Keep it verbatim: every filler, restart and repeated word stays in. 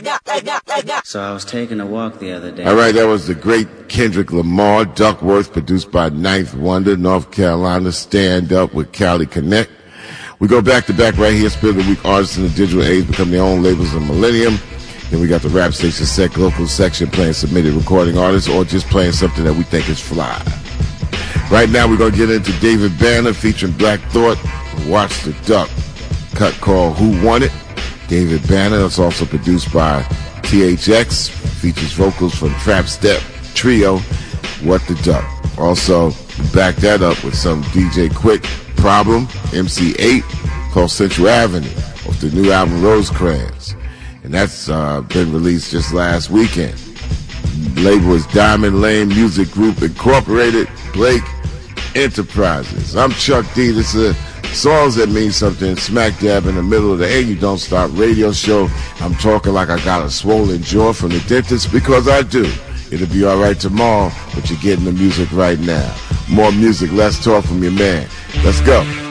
So I was taking a walk the other day. All right, that was the great Kendrick Lamar, Duckworth, produced by Ninth Wonder, North Carolina, Stand Up with Cali Connect. We go back to back right here, Spirit of the Week artists in the digital age become their own labels of Millennium. Then we got the Rap Station Sec local section playing submitted recording artists or just playing something that we think is fly. Right now we're going to get into David Banner featuring Black Thought, Watch the Duck. Cut called Who Want It? David Banner. It's also produced by T H X. Features vocals from Trap Step Trio, What the Duck. Also, back that up with some D J Quick Problem, M C eight, called Central Avenue, off the new album Rosecrans. And that's uh, been released just last weekend. Label is Diamond Lane Music Group Incorporated, Blake Enterprises. I'm Chuck D. This is songs that mean something, smack dab in the middle of the Hey You Don't Stop radio show. I'm talking like I got a swollen jaw from the dentist, because I do. It'll be all right tomorrow, but you're getting the music right now. More music, less talk from your man. Let's go.